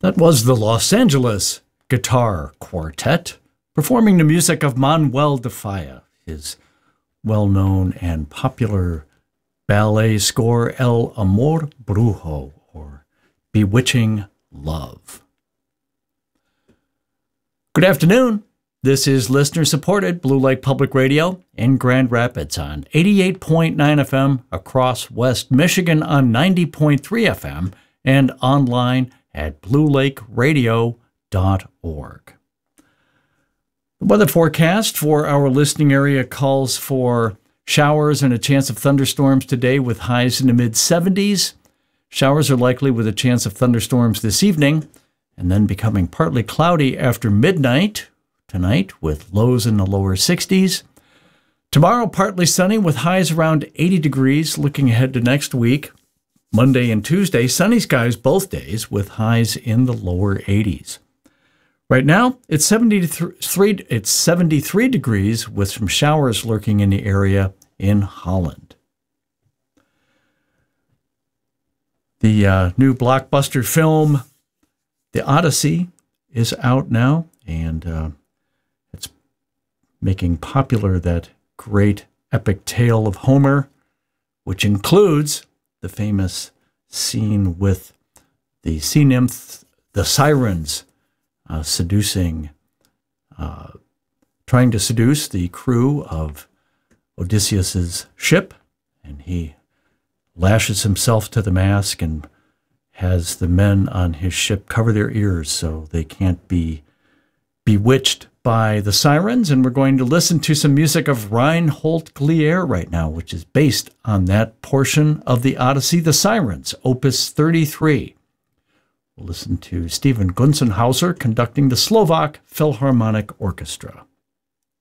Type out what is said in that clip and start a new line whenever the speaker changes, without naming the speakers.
That was the Los Angeles Guitar Quartet, performing the music of Manuel de Falla, his well-known and popular ballet score El Amor Brujo, or Bewitching Love. Good afternoon. This is listener-supported Blue Lake Public Radio in Grand Rapids on 88.9 FM, across West Michigan on 90.3 FM, and online at bluelakeradio.org. The weather forecast for our listening area calls for showers and a chance of thunderstorms today with highs in the mid-70s. Showers are likely with a chance of thunderstorms this evening, and then becoming partly cloudy after midnight tonight with lows in the lower 60s. Tomorrow, partly sunny with highs around 80 degrees. Looking ahead to next week, Monday and Tuesday, sunny skies both days with highs in the lower 80s. Right now, it's 73 degrees with some showers lurking in the area in Holland. The new blockbuster film, The Odyssey, is out now, and it's making popular that great epic tale of Homer, which includes the famous scene with the sea nymph, the sirens, trying to seduce the crew of Odysseus's ship, and he lashes himself to the mast and has the men on his ship cover their ears so they can't be bewitched by the sirens. And we're going to listen to some music of Reinhold Glier right now, which is based on that portion of the Odyssey, The Sirens, Opus 33. We'll listen to Stephen Gunzenhauser conducting the Slovak Philharmonic Orchestra.